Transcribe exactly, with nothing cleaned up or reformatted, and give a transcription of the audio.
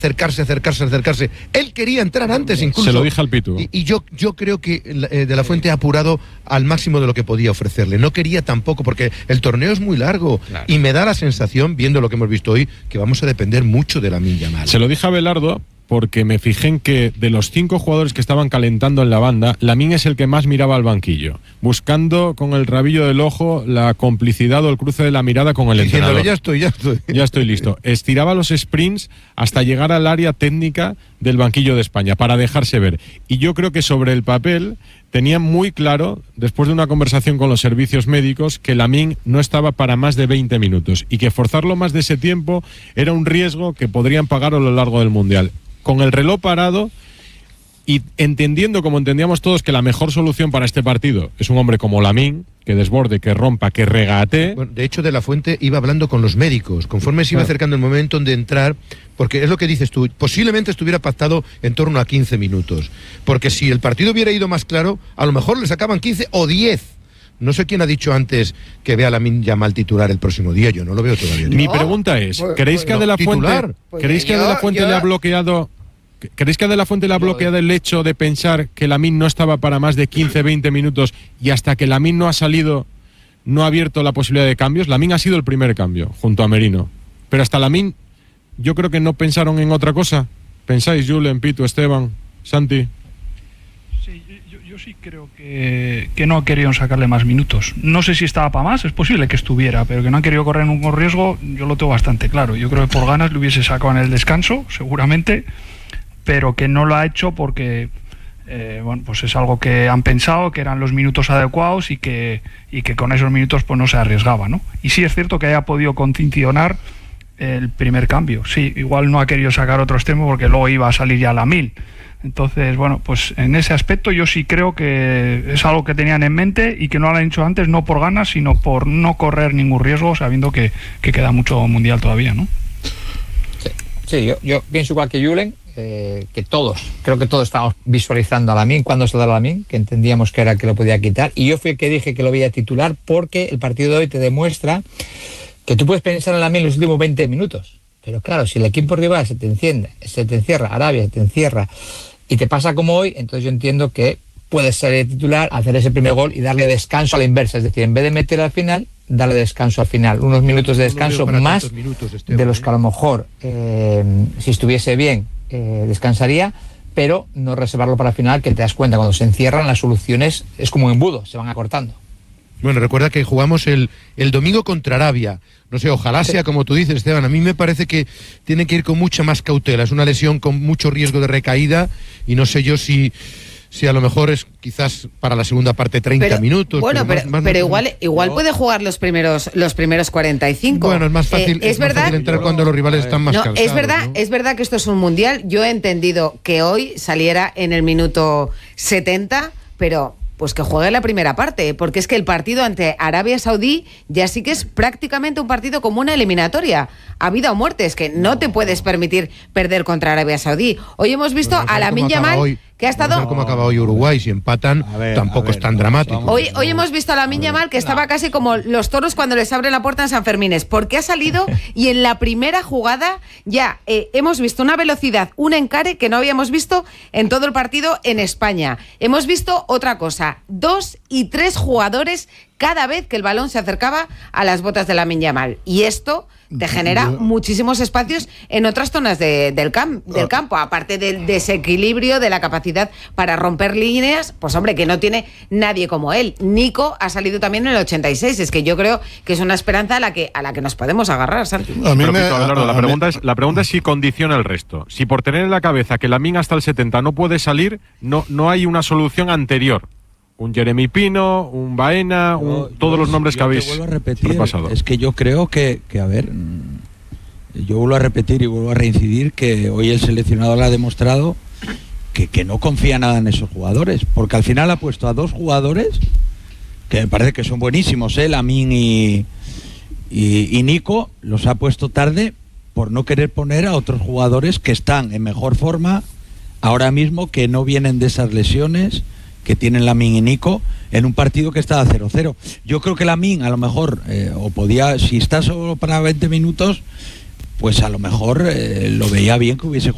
acercarse, acercarse, acercarse. Él quería entrar antes incluso. Se lo dije al Pitu. Y, y yo, yo creo que eh, De La Fuente ha apurado al máximo de lo que podía ofrecerle. No quería tampoco, porque el torneo es muy largo. Claro. Y me da la sensación, viendo lo que hemos visto hoy, que vamos a depender mucho de Lamine Yamal. Se lo dije a Belardo porque me fijé en que de los cinco jugadores que estaban calentando en la banda, Lamine es el que más miraba al banquillo, buscando con el rabillo del ojo la complicidad o el cruce de la mirada con el Diciéndole, entrenador. ya estoy, ya estoy. Ya estoy listo. Estiraba los sprints hasta llegar al área técnica del banquillo de España para dejarse ver. Y yo creo que sobre el papel tenía muy claro, después de una conversación con los servicios médicos, que Lamine no estaba para más de veinte minutos y que forzarlo más de ese tiempo era un riesgo que podrían pagar a lo largo del Mundial. Con el reloj parado y entendiendo, como entendíamos todos, que la mejor solución para este partido es un hombre como Lamine, que desborde, que rompa, que regatee. Bueno, de hecho, De La Fuente iba hablando con los médicos, conforme se iba acercando el momento de entrar, porque es lo que dices tú, posiblemente estuviera pactado en torno a quince minutos, porque si el partido hubiera ido más claro, a lo mejor le sacaban quince o diez. No sé quién ha dicho antes que vea a Lamine Yamal titular el próximo día. Yo no lo veo todavía. Mi pregunta es, pues, ¿creéis que a De La Fuente, pues ¿creéis que a De La Fuente yo, le ha bloqueado, ¿creéis que a De La Fuente le ha bloqueado el hecho de pensar que Lamine no estaba para más de quince, veinte minutos y hasta que Lamine no ha salido no ha abierto la posibilidad de cambios? Lamine ha sido el primer cambio junto a Merino, pero hasta Lamine yo creo que no pensaron en otra cosa. ¿Pensáis, Julen, Pitu, Esteban, Santi? Sí, yo, yo sí creo que, que no ha querido sacarle más minutos. No sé si estaba para más, es posible que estuviera, pero que no ha querido correr ningún riesgo, yo lo tengo bastante claro. Yo creo que por ganas le hubiese sacado en el descanso, seguramente, pero que no lo ha hecho porque eh, bueno, pues es algo que han pensado, que eran los minutos adecuados y que, y que con esos minutos pues no se arriesgaba, ¿no? Y sí es cierto que haya podido condicionar el primer cambio. Sí, igual no ha querido sacar otro extremo porque luego iba a salir ya la mil. Entonces, bueno, pues en ese aspecto yo sí creo que es algo que tenían en mente y que no lo han hecho antes, no por ganas, sino por no correr ningún riesgo, sabiendo que, que queda mucho mundial todavía, ¿no? Sí, sí yo, yo pienso igual que Julen, eh, que todos, creo que todos estamos visualizando a Lamine cuando se da a Lamine, que entendíamos que era el que lo podía quitar, y yo fui el que dije que lo veía titular porque el partido de hoy te demuestra que tú puedes pensar en Lamine en los últimos veinte minutos, pero claro, si el equipo rival se te enciende, se te encierra, Arabia se te encierra, y te pasa como hoy, entonces yo entiendo que puedes ser titular, hacer ese primer gol y darle descanso a la inversa. Es decir, en vez de meter al final, darle descanso al final. Unos minutos de descanso no más minutos, Esteban, de los que a lo mejor, eh, si estuviese bien, eh, descansaría, pero no reservarlo para el final, que te das cuenta, cuando se encierran las soluciones es como un embudo, se van acortando. Bueno, recuerda que jugamos el, el domingo contra Arabia. No sé, ojalá sea como tú dices, Esteban. A mí me parece que tiene que ir con mucha más cautela. Es una lesión con mucho riesgo de recaída y no sé yo si, si a lo mejor es quizás para la segunda parte treinta pero, minutos. Bueno, pero, pero, más, pero más, igual, igual no. puede jugar los primeros los primeros cuarenta y cinco. Bueno, es más fácil, eh, es, es verdad, más fácil entrar no, cuando los rivales están más no, cansados. Es verdad, ¿no? es verdad que esto es un mundial. Yo he entendido que hoy saliera en el minuto setenta, pero pues que juegue la primera parte, porque es que el partido ante Arabia Saudí ya sí que es prácticamente un partido como una eliminatoria, a vida o muerte, es que no te puedes permitir perder contra Arabia Saudí. Hoy hemos visto pues a Lamine Yamal, que ha estado... No sé cómo acaba hoy Uruguay, si empatan a ver, tampoco a ver, es tan dramático. Hoy, hoy hemos visto a Lamine Yamal que estaba casi como los toros cuando les abren la puerta en San Fermines, porque ha salido y en la primera jugada ya eh, hemos visto una velocidad, un encare que no habíamos visto en todo el partido en España. Hemos visto otra cosa, dos y tres jugadores cada vez que el balón se acercaba a las botas de Lamine Yamal. Y esto te genera Yo... muchísimos espacios en otras zonas de, del, cam, del campo, aparte del desequilibrio, de la capacidad para romper líneas, pues hombre, que no tiene nadie como él. Nico ha salido también en el ochenta y seis, es que yo creo que es una esperanza a la que, a la que nos podemos agarrar, Santi. A mí me... Pero, Abelardo, la, pregunta es, la pregunta es si condiciona el resto. Si por tener en la cabeza que Lamine hasta el setenta no puede salir, no, no hay una solución anterior. Un Jeremy Pino, un Baena, un, yo, todos yo, los nombres que habéis vuelvo a repetir, repasado. Es que yo creo que, que, a ver, yo vuelvo a repetir y vuelvo a reincidir que hoy el seleccionador ha demostrado que, que no confía nada en esos jugadores, porque al final ha puesto a dos jugadores que me parece que son buenísimos, ¿eh? Lamine y, y, y Nico, los ha puesto tarde por no querer poner a otros jugadores que están en mejor forma ahora mismo, que no vienen de esas lesiones que tienen Lamine y Nico en un partido que está a cero cero. Yo creo que Lamine a lo mejor, eh, o podía, si está solo para veinte minutos, pues a lo mejor eh, lo veía bien que hubiese